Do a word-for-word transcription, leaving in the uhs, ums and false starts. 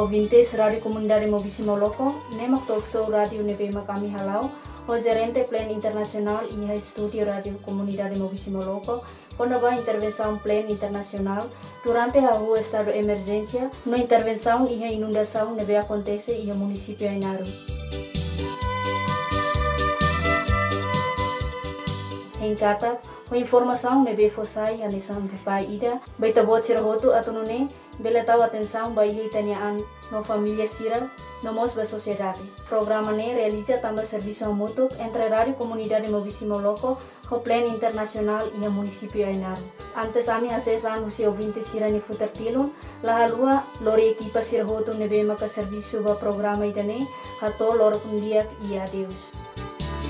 ouvintes Rádio Comunidade Mobisi Moloko, nemak talk show Radio Nebema kami halau, o gerente Plan Internacional e estúdio Rádio Comunidade Mobisi Moloko, quando vai intervenção Plan Internacional durante a rua estado de emergência, no intervenção e a inundação neve acontece e o município Ainaru. Em Kata, a informação neve fossai a lição de pai ida, baita bot sirahoto atunune, bela tau atenção baile taniaan no família sira, no mos ba sociedade. Programa ne realiza também serviço mútuo entre Rádio Comunidade Mobisi Moloko, o Plan Internacional e o município Ainaru. Antes ami hasesan usi ouvinte sira ni futertilun, la halua lori equipa sirahoto neve maka serviço ba programa idane, hato lor kundiak e adeus.